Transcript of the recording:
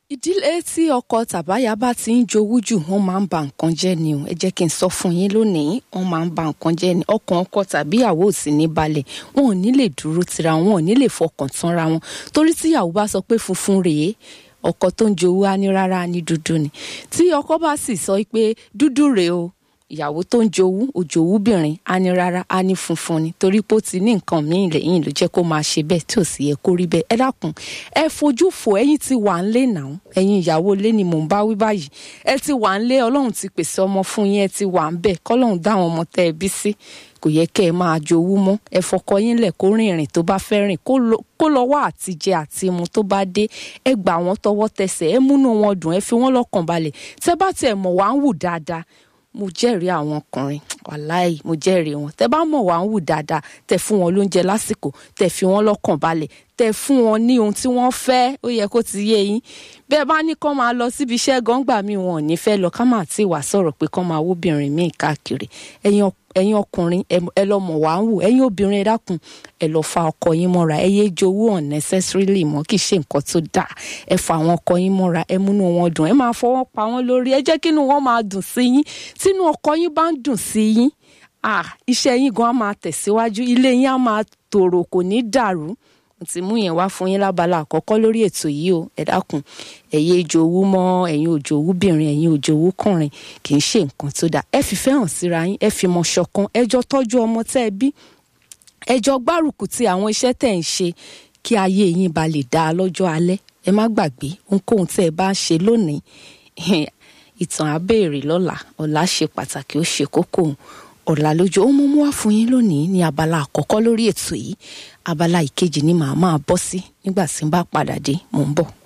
ìdílé tí ọkọ tàbáyà bá ti ń jowú jù wọ́n máa ń ba nǹkan jẹ́ ni o. Ẹ jẹ́ kí n sọ fún yín lónìí, wọ́n máa ń ba nǹkan jẹ́ ni. Ọkàn ọkọ tàbí ìyàwó ò sì ní balẹ̀, wọn ò ní lè dúró tira wọn, wọn ò ní lè fọkàn tánra wọn. Torí tí ìyàwó bá sọ pé funfun rèé, ọkọ tó ń jowú á ní rárá, ní dúdú ni. Tí ọkọ bá sì sọ pé dúdú rèé o, ìyàwó tó ń jowú òjòwúbìnrin á ní rárá, á ní funfun ni. Torí pé ó ti ní nǹkan míì lẹ́yìn ló jẹ́ kó máa ṣe bẹ́ẹ̀ tí ò sì yẹ kó rí bẹ́ẹ̀. Ẹ dákun, ẹ fojú fò, ẹ̀yin ti wà ń lé náà, ẹ̀yin ìyàwó ilé ni mò ń bá wí báyìí. Ẹ ti wà ń lé, Ọlọ́run ti pèsè ọmọ fún yín, ẹ ti wà ń bẹ̀, k'Ọlọ́run dá àwọn ọmọ tẹ́ ẹ bí sí. Kò yẹ kẹ́ ẹ máa jowú mọ́. Ẹ fọkọ yín lẹ̀ kó rìn ìrìn tó bá fẹ́ rìn, kó lọ wá àtijẹ àti mu tó bá dé. Ẹ gbà wọ́n tọwọ́ tẹsẹ̀, ẹ múnú wọn dùn, ẹ fi wọ́n lọ́kàn balẹ̀. Tẹ́ bá tiẹ̀ mọ̀ wá ń wù dáadáa, mo jẹ́rìí àwọn ọkùnrin, wàláì mo jẹ́rìí wọn. Tẹ́ bá mọ̀ wá ń wù dáadáa, tẹ́ fún wọn lóúnjẹ lásìkò, tẹ́ fi wọ́n lọ́kàn balẹ̀, tẹ́ fún wọn ní ohun tí wọ́n fẹ́, ó yẹ kó ti yé yín. Bẹ́ẹ̀ bá ní kán máa lọ síbi iṣẹ́ gọ́ngbà mi, wọn ò ní fẹ́ lọ, ká máa tí wàá sọ̀rọ̀ pé kán máa wóbìnrin míì káàkiri. Ẹ̀yin ọkùnrin ẹ lọ mọ̀ wá ń wù, ẹ̀yin obìnrin ẹ dákun ẹ lọ fa ọkọ yín mọ́ra, ẹ yé jowú unnecessarily mọ́, kì í ṣe nǹkan tó dáa. Ẹ fa àwọn ọkọ yín mọ́ra, ẹ múnú wọn dùn, ẹ máa fọwọ́ pa wọ́n lórí, ẹ jẹ́ kínú wọn máa dùn sí yín. Tínú ọkọ yín bá ń dùn sí yín, iṣẹ́ yín gan á máa tẹ̀síwájú, ilé yín á máa tòrò, kò ní dàrú. Mo ti mú yẹn wá fún yín lábala àkọ́kọ́ lórí ètò yìí o. Ẹ dákun, ẹ yé jowú mọ́, ẹ̀yin òjòwúbìnrin, ẹ̀yin òjòwúkùnrin, kì í ṣe nǹkan tó dáa. Ẹ fìfẹ́ hàn síra yín, ẹ fi mọ̀ ṣọ̀kan, ẹ jọ tọ́jú ọmọ tẹ́ ẹ bí, ẹ jọ gbárùkù ti àwọn iṣẹ́ tẹ́ ń ṣe kí ayé yín ba lè dáa lọ́jọ́ alẹ́. Ẹ má gbàgbé ohunkóhun tẹ́ ẹ bá ń ṣe lónìí, ìtàn á béèrè lọ́la. Ọ̀la ṣe pàtàkì, ó ṣe kókó. Ọ̀la lójú ó mú wá fún yín lónìí ní abala àkọ́kọ́ lórí ètò yìí. Abala ìkejì ni màá máa bọ́ sí nígbà tí n bá padà dé, mò ń bọ̀.